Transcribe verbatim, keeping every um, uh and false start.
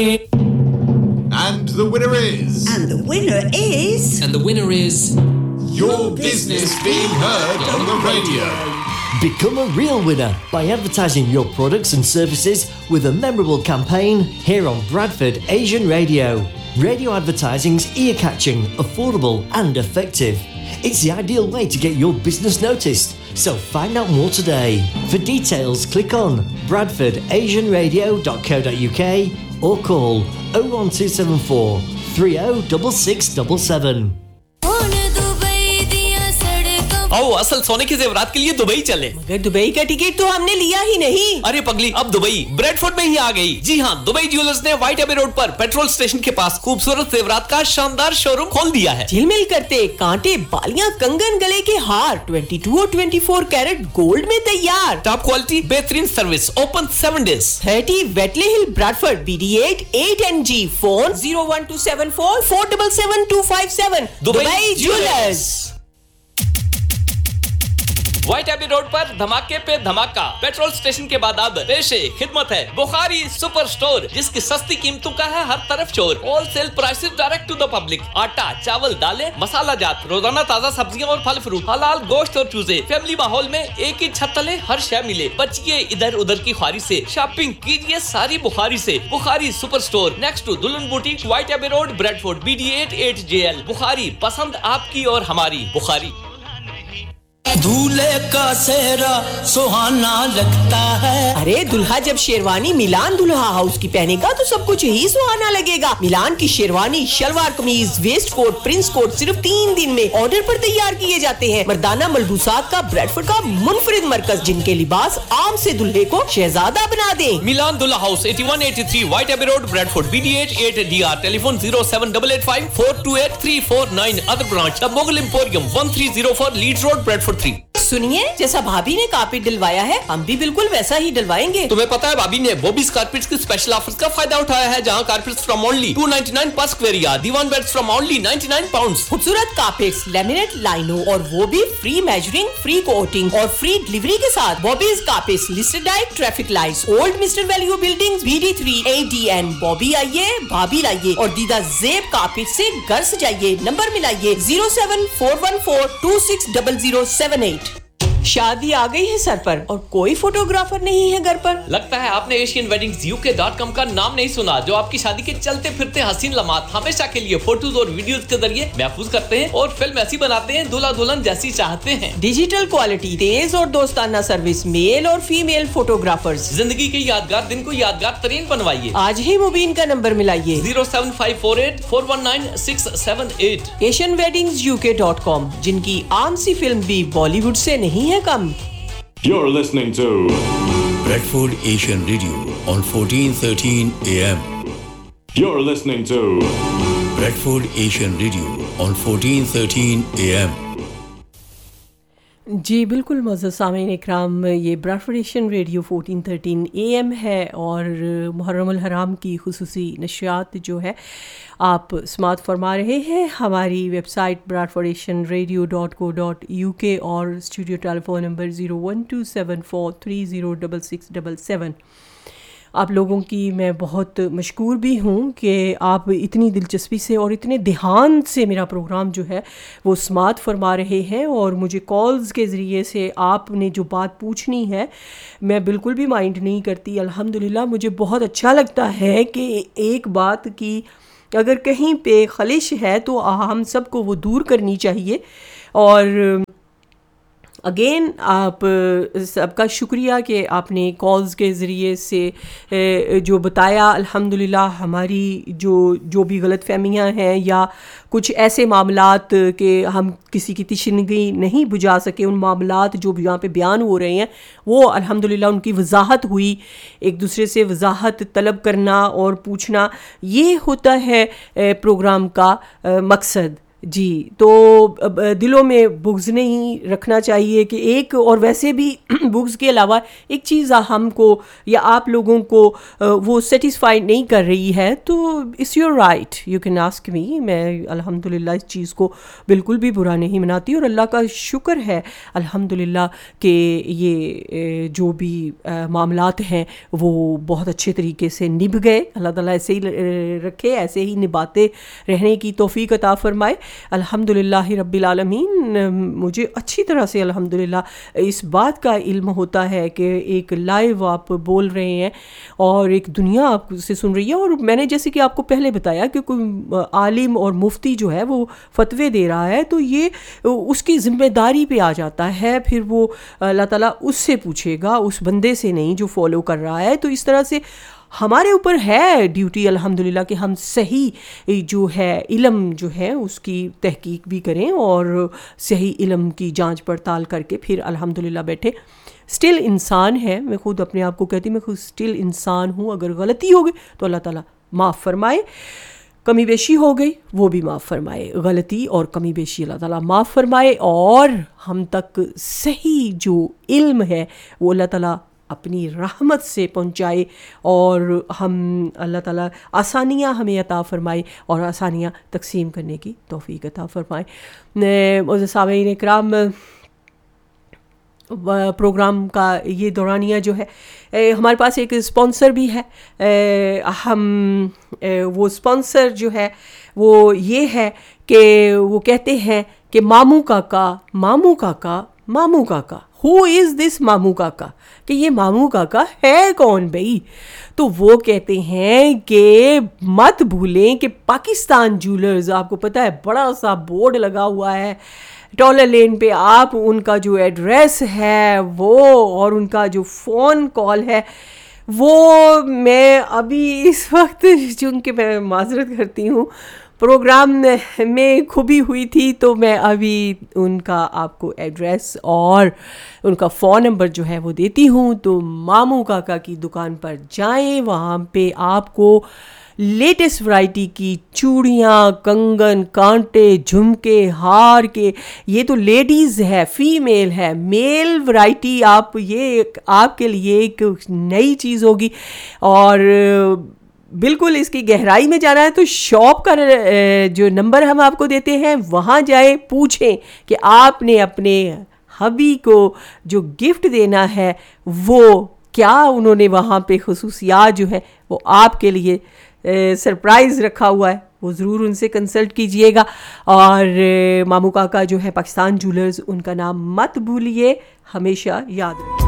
And the winner is... And the winner is... And the winner is... Your business being heard on the radio. Become a real winner by advertising your products and services with a memorable campaign here on Bradford Asian Radio. Radio advertising's ear-catching, affordable and effective. It's the ideal way to get your business noticed. So find out more today. For details, click on bradford asian radio dot co dot uk or call oh one two seven four three oh six six seven seven. आओ असल सोने के जेवरात के लिए Dubai चले। मगर Dubai का टिकट तो हमने लिया ही नहीं। अरे पगली, अब दुबई ब्रैडफोर्ड में ही आ गई। जी हाँ, दुबई ज्वेलर्स ने व्हाइट एबे रोड पर पेट्रोल स्टेशन के पास खूबसूरत जेवरात का शानदार शोरूम खोल दिया है। झिलमिल करते कांटे, बालियां, कंगन, गले के हार बाईस और चौबीस कैरेट गोल्ड में तैयार। टॉप क्वालिटी, बेहतरीन सर्विस, ओपन सेवन डेज। तीस वेटले हिल, Bradford, B D eight eight N G. Phone zero one two seven four four seven seven two five seven. Dubai jewellers. White AB road पर धमाके पे धमाका। Petrol station के बाद अब पेशे खिदमत है बुखारी सुपर स्टोर, जिसकी सस्ती कीमतों का है हर तरफ शोर। Wholesale prices direct to the public. आटा, चावल, दालें, मसाला जात, रोजाना ताजा सब्जियां और फल फ्रूट, हलाल गोश्त और चूजे। फैमिली माहौल में एक ही छत तले हर शय मिले। बचिए इधर उधर की ख्वारी से, शॉपिंग कीजिए सारी बुखारी से। Bukhari super store next to दुल्हन boutique, white AB road, Bradford, B D eight eight J L. Bukhari, पसंद आपकी और हमारी। बुखारी। दूल्हे का सेहरा सुहाना लगता है। अरे दुल्हा जब शेरवानी मिलान दुल्हा हाउस की पहनेगा तो सब कुछ ही सुहाना लगेगा। मिलान की शेरवानी, शलवार कमीज, वेस्ट कोट, प्रिंस कोट सिर्फ तीन दिन में ऑर्डर पर तैयार किए जाते हैं। मर्दाना मलबूसात का ब्रैडफोर्ड का मुनफरिद मरकज, जिनके लिबास आम से दुल्हे को शहजादा बना दे। मिलान दुल्हा house eighty-one eighty-three white AB road, Bradford, B D eight eight D R. Telephone zero seven eight eight five four two eight three four nine। Other branch the Mughal emporium one three zero four Leeds road, Bradford three. सुनिए, जैसा भाभी ने carpet डलवाया है हम भी बिल्कुल वैसा ही डलवाएंगे। तुम्हें पता है भाभी ने बॉबीज कारपेट्स के स्पेशल ऑफर्स का फायदा उठाया है, जहां carpets from only two ninety-nine पर square yard, Diwan beds from only ninety-nine pounds. खूबसूरत कारपेट्स, लैमिनेट, लाइनो और वो भी फ्री मेजरिंग, फ्री कोटिंग और फ्री डिलीवरी के साथ। Bobby's carpets, listed diet, traffic lights, old mister value buildings, B D three A D N। Bobby आइए, भाभी लाइए और दीदा जेब कारपेट से घर सजाइए। Number मिलाइए zero seven four one four two six zero zero seven eight। शादी आ गई है सर पर और कोई फोटोग्राफर नहीं है घर पर। लगता है आपने एशियन वेडिंग्स यू के डॉट कॉम का नाम नहीं सुना, जो आपकी शादी के चलते फिरते हसीन लम्हात हमेशा के लिए फोटोज और वीडियोस के जरिए महफूज करते हैं और फिल्म ऐसी बनाते हैं दूल्हा दुल्हन जैसी चाहते हैं। डिजिटल क्वालिटी, तेज और दोस्ताना सर्विस, मेल और फीमेल फोटोग्राफर्स। जिंदगी के यादगार दिन को यादगार तरीन बनवाइए। आज ही मुबीन का number मिलाइए zero seven five four eight four one nine six seven eight। Asian weddings you के डॉट कॉम, जिनकी आम सी फिल्म भी बॉलीवुड से नहीं है कम। You're listening to Bradford Asian Radio on fourteen thirteen A M. You're listening to Bradford Asian Radio on fourteen thirteen A M. जी बिल्कुल मोअज़्ज़ज़ सामीन इकराम, ये Bradford Asian radio fourteen thirteen A M है और मुहर्रमुल हराम की खुसूसी नशियात जो है आप समाअत फरमा रहे हैं हमारी website Bradford Asian radio dot co dot U के और studio telephone number zero one two seven four three zero six six seven seven। आप लोगों की मैं बहुत मशकूर भी हूँ कि आप इतनी दिलचस्पी से और इतने ध्यान से मेरा प्रोग्राम जो है वो समाअत फरमा रहे हैं और मुझे कॉल्स के ज़रिए से आपने जो बात पूछनी है मैं बिल्कुल भी माइंड नहीं करती। अल्हम्दुलिल्लाह मुझे बहुत अच्छा लगता है कि एक बात की अगर कहीं पे खलिश है तो हम सबको वो दूर करनी चाहिए। और अगेन आप सबका शुक्रिया कि आपने कॉल्स के ज़रिए से जो बताया। अल्हम्दुलिल्लाह हमारी जो जो भी गलत फहमियाँ हैं या कुछ ऐसे मामलात कि हम किसी की तशन्नुई नहीं बुझा सके, उन मामलात जो यहाँ पे बयान हो रहे हैं वो अल्हम्दुलिल्लाह उनकी वजाहत हुई। एक दूसरे से वजाहत तलब करना और पूछना, ये होता है प्रोग्राम का मकसद। جی تو دلوں میں بغض نہیں رکھنا چاہیے کہ ایک، اور ویسے بھی بغض کے علاوہ ایک چیز ہم کو یا آپ لوگوں کو وہ سیٹسفائی نہیں کر رہی ہے تو it's your right, you can ask me. میں الحمدللہ اس چیز کو بالکل بھی برا نہیں مناتی، اور اللہ کا شکر ہے الحمدللہ کہ یہ جو بھی معاملات ہیں وہ بہت اچھے طریقے سے نبھ گئے. اللہ تعالیٰ ایسے ہی رکھے، ایسے ہی نبھاتے رہنے کی توفیق عطا فرمائے. الحمدللہ رب العالمین. مجھے اچھی طرح سے الحمدللہ اس بات کا علم ہوتا ہے کہ ایک لائیو آپ بول رہے ہیں اور ایک دنیا آپ سے سن رہی ہے، اور میں نے جیسے کہ آپ کو پہلے بتایا کہ کوئی عالم اور مفتی جو ہے وہ فتوے دے رہا ہے تو یہ اس کی ذمہ داری پہ آ جاتا ہے، پھر وہ اللہ تعالیٰ اس سے پوچھے گا، اس بندے سے نہیں جو فالو کر رہا ہے. تو اس طرح سے ہمارے اوپر ہے ڈیوٹی الحمدللہ کہ ہم صحیح جو ہے علم جو ہے اس کی تحقیق بھی کریں اور صحیح علم کی جانچ پڑتال کر کے پھر الحمدللہ بیٹھے. اسٹل انسان ہے، میں خود اپنے آپ کو کہتی ہوں میں خود اسٹل انسان ہوں. اگر غلطی ہو گئی تو اللہ تعالیٰ معاف فرمائے، کمی بیشی ہو گئی وہ بھی معاف فرمائے. غلطی اور کمی بیشی اللہ تعالیٰ معاف فرمائے، اور ہم تک صحیح جو علم ہے وہ اللہ تعالیٰ اپنی رحمت سے پہنچائے، اور ہم اللہ تعالیٰ آسانیاں ہمیں عطا فرمائے اور آسانیاں تقسیم کرنے کی توفیق عطا فرمائے. معزز سامعین اکرام، پروگرام کا یہ دورانیہ جو ہے ہمارے پاس ایک اسپانسر بھی ہے. ہم وہ اسپانسر جو ہے وہ یہ ہے کہ وہ کہتے ہیں کہ ماموں کاکا ماموں کاکا ماموں کاکا ہو از دس ماموں کاکا، کہ یہ ماموں کاکا ہے کون بھئی؟ تو وہ کہتے ہیں کہ مت بھولیں کہ پاکستان جولرز، آپ کو پتہ ہے بڑا سا بورڈ لگا ہوا ہے ڈالر لین پہ، آپ ان کا جو ایڈریس ہے وہ اور ان کا جو فون کال ہے وہ میں ابھی اس وقت، چونکہ میں معذرت کرتی ہوں پروگرام میں کھبی ہوئی تھی تو میں ابھی ان کا آپ کو ایڈریس اور ان کا فون نمبر جو ہے وہ دیتی ہوں. تو ماموں کاکا کی دکان پر جائیں، وہاں پہ آپ کو لیٹسٹ ورائٹی کی چوڑیاں، کنگن، کانٹے، جھمکے، ہار کے، یہ تو لیڈیز ہے، فیمیل ہے، میل ورائٹی، آپ یہ آپ کے لیے ایک نئی چیز ہوگی. اور بالکل اس کی گہرائی میں جانا ہے تو شاپ کا جو نمبر ہم آپ کو دیتے ہیں وہاں جائیں، پوچھیں کہ آپ نے اپنے ہبی کو جو گفٹ دینا ہے وہ کیا انہوں نے وہاں پہ خصوصیات جو ہیں وہ آپ کے لیے سرپرائز رکھا ہوا ہے. وہ ضرور ان سے کنسلٹ کیجئے گا. اور ماموں کاکا جو ہے پاکستان جولرز، ان کا نام مت بھولیے، ہمیشہ یاد رکھیں.